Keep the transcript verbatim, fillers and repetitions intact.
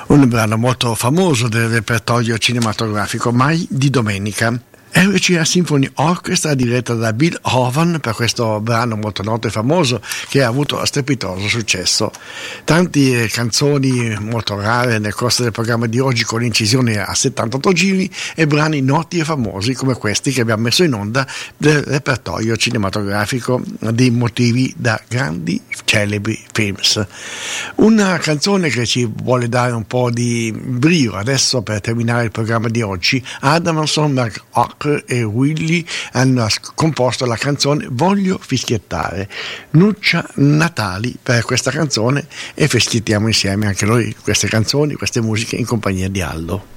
Un brano molto famoso del repertorio cinematografico, Mai di domenica. R C A Symphony Orchestra, diretta da Bill Hovan, per questo brano molto noto e famoso che ha avuto strepitoso successo. Tante eh, canzoni molto rare nel corso del programma di oggi, con incisione a settantotto giri, e brani noti e famosi come questi che abbiamo messo in onda del repertorio cinematografico dei motivi da grandi celebri films. Una canzone che ci vuole dare un po' di brio adesso per terminare il programma di oggi. Adamson, Mark Ock e Willie hanno composto la canzone Voglio fischiettare. Nuccia Natali per questa canzone, e festeggiamo insieme anche noi queste canzoni, queste musiche in compagnia di Aldo.